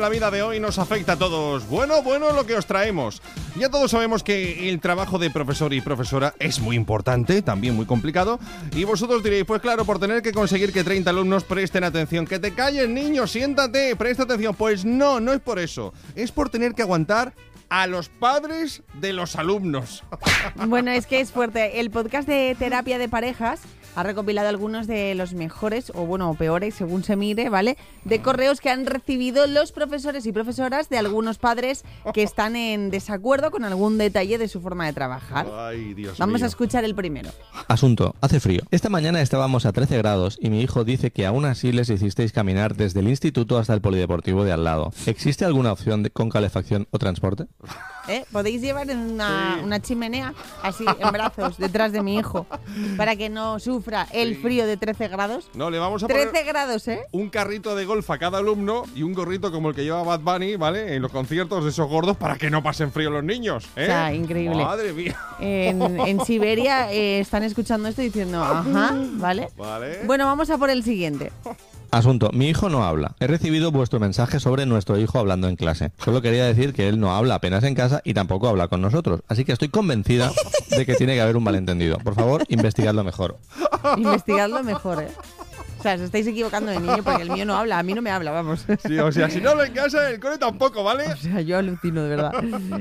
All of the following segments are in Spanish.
en la vida de hoy nos afecta a todos. Bueno, lo que os traemos. Ya todos sabemos que el trabajo de profesor y profesora es muy importante, también muy complicado. Y vosotros diréis, pues claro, por tener que conseguir que 30 alumnos presten atención. ¡Que te calles, niño! ¡Siéntate! ¡Presta atención! Pues no es por eso. Es por tener que aguantar a los padres de los alumnos. Bueno, es que es fuerte. El podcast de terapia de parejas ha recopilado algunos de los mejores, o peores, según se mire, ¿vale?, de correos que han recibido los profesores y profesoras de algunos padres que están en desacuerdo con algún detalle de su forma de trabajar. Ay, Dios Vamos mío. a escuchar el primero. Asunto, hace frío. Esta mañana estábamos a 13 grados y mi hijo dice que aún así les hicisteis caminar desde el instituto hasta el polideportivo de al lado. ¿Existe alguna opción con calefacción o transporte? ¿Podéis llevar una chimenea así en brazos detrás de mi hijo para que no sufra el frío de 13 grados? No, le vamos a poner 13 grados, un carrito de golf a cada alumno y un gorrito como el que lleva Bad Bunny, ¿vale?, en los conciertos de esos gordos para que no pasen frío los niños, ¿eh? O sea, increíble. Madre mía. En Siberia están escuchando esto diciendo, ajá, ¿vale? Vale. Bueno, vamos a por el siguiente. Asunto, mi hijo no habla. He recibido vuestro mensaje sobre nuestro hijo hablando en clase. Solo quería decir que él no habla apenas en casa y tampoco habla con nosotros. Así que estoy convencida de que tiene que haber un malentendido. Por favor, investigadlo mejor. Investigadlo mejor, ¿eh? O sea, os estáis equivocando de niño porque el mío no habla. A mí no me habla, vamos. Sí, o sea, si no habla en casa, el cole tampoco, ¿vale? O sea, yo alucino, de verdad.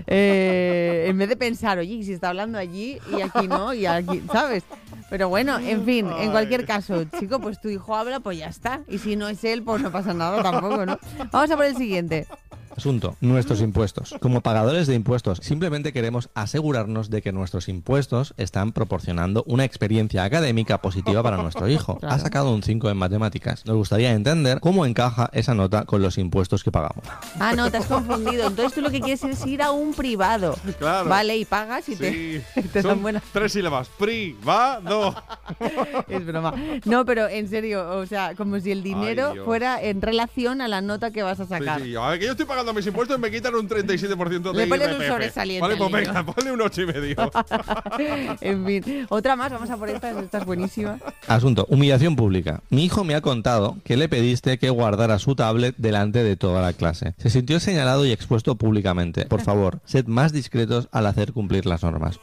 En vez de pensar, oye, si está hablando allí y aquí no, y aquí, ¿sabes? Pero bueno, en fin, en cualquier caso, chico, pues tu hijo habla, pues ya está. Y si no es él, pues no pasa nada tampoco, ¿no? Vamos a por el siguiente. Asunto, nuestros impuestos. Como pagadores de impuestos, simplemente queremos asegurarnos de que nuestros impuestos están proporcionando una experiencia académica positiva para nuestro hijo. Claro. Ha sacado un 5 en matemáticas. Nos gustaría entender cómo encaja esa nota con los impuestos que pagamos. Ah, no, te has confundido. Entonces tú lo que quieres es ir a un privado. Claro. Vale, y pagas y Sí. te dan Son buenas. 3 sílabas. Privado. Es broma. No, pero en serio, o sea, como si el dinero Ay, Dios. fuera en relación a la nota que vas a sacar. Sí. A ver, que yo estoy pagando mis impuestos y me quitan un 37% de Le pones un IRPF. sobresaliente Vale, al pues niño. venga, ponle un 8,5. En fin, otra más, vamos a por esta es buenísima. Asunto, humillación pública. Mi hijo me ha contado que le pediste que guardara su tablet delante de toda la clase. Se sintió señalado y expuesto públicamente. Por favor, sed más discretos al hacer cumplir las normas.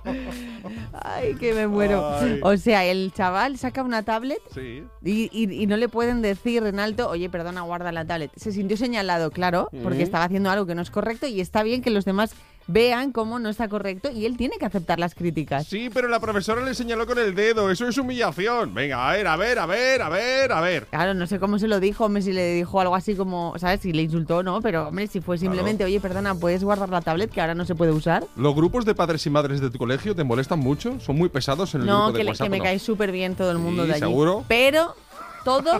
Ay, que me muero. Ay. O sea, el chaval saca una tablet Sí. y no le pueden decir en alto, oye, perdona, guarda la tablet. Se sintió señalado, claro, porque estaba haciendo algo que no es correcto y está bien que los demás vean cómo no está correcto y él tiene que aceptar las críticas. Sí, pero la profesora le señaló con el dedo. Eso es humillación. Venga, a ver. Claro, no sé cómo se lo dijo, hombre, si le dijo algo así como, ¿sabes? Si le insultó, ¿no? Pero, hombre, si fue simplemente, oye, perdona, ¿puedes guardar la tablet que ahora no se puede usar? ¿Los grupos de padres y madres de tu colegio te molestan mucho? ¿Son muy pesados en el No, grupo de que WhatsApp? me ¿o no? cae súper bien todo el mundo Sí, de allí. ¿seguro? Pero todos,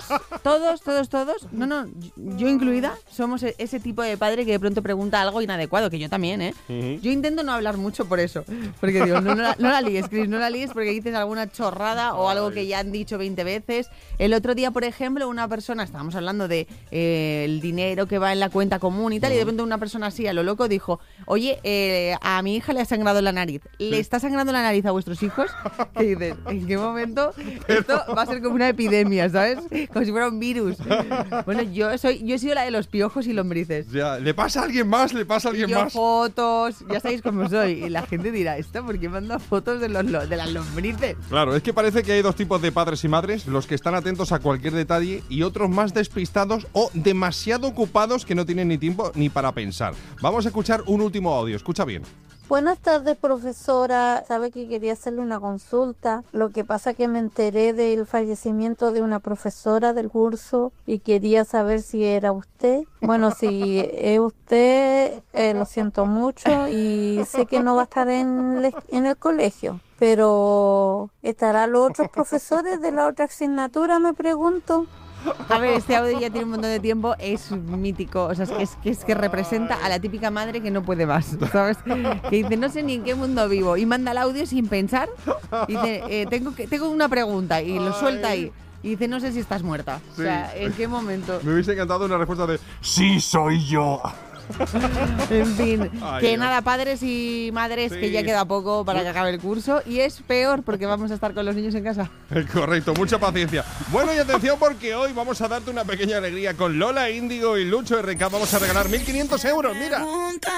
no, yo incluida, somos ese tipo de padre que de pronto pregunta algo inadecuado, que yo también, ¿eh? Ujú. Yo intento no hablar mucho por eso, porque digo, no la líes, Chris, no la líes porque dices alguna chorrada o algo que ya han dicho 20 veces. El otro día, por ejemplo, una persona, estábamos hablando de el dinero que va en la cuenta común y tal, y de pronto una persona así a lo loco dijo, oye, a mi hija le ha sangrado la nariz. ¿Le está sangrando la nariz a vuestros hijos? Y dices, ¿en qué momento esto va a ser como una epidemia, ¿sabes? Como si fuera un virus. Bueno, yo he sido la de los piojos y lombrices. Ya, ¿le pasa a alguien más? Y yo fotos, ya sabéis cómo soy. Y la gente dirá, ¿esto por qué manda fotos de las lombrices? Claro, es que parece que hay dos tipos de padres y madres, los que están atentos a cualquier detalle y otros más despistados o demasiado ocupados que no tienen ni tiempo ni para pensar. Vamos a escuchar un último audio, escucha bien. Buenas tardes, profesora. Sabe que quería hacerle una consulta. Lo que pasa es que me enteré del fallecimiento de una profesora del curso y quería saber si era usted. Bueno, si es usted, lo siento mucho y sé que no va a estar en el colegio. Pero, ¿estarán los otros profesores de la otra asignatura, me pregunto? A ver, este audio ya tiene un montón de tiempo, es mítico, o sea, es que representa a la típica madre que no puede más, ¿sabes? Que dice, no sé ni en qué mundo vivo, y manda el audio sin pensar, y dice, tengo una pregunta, y lo suelta ahí, y dice, no sé si estás muerta. Sí. O sea, ¿en qué momento? Me hubiese encantado una respuesta de ¡sí, soy yo! En fin, Ay, que Dios. nada, padres y madres, Sí. que ya queda poco para que acabe el curso. Y es peor porque vamos a estar con los niños en casa. Correcto, mucha paciencia. Bueno, y atención porque hoy vamos a darte una pequeña alegría con Lola Índigo y Lucho RK. Vamos a regalar 1.500 euros, mira.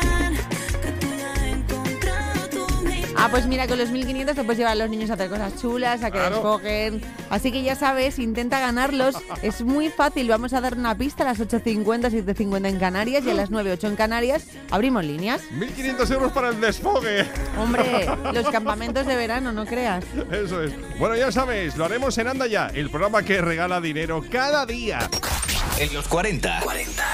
Ah, pues mira, con los 1.500 te puedes llevar a los niños a hacer cosas chulas, a que Claro. desfoquen. Así que ya sabes, intenta ganarlos. Es muy fácil. Vamos a dar una pista a las 8:50, 7:50 en Canarias y a las 9:08 en Canarias. Abrimos líneas. 1.500 euros para el desfogue. Hombre, los campamentos de verano, no creas. Eso es. Bueno, ya sabes, lo haremos en Anda Ya, el programa que regala dinero cada día. En los 40.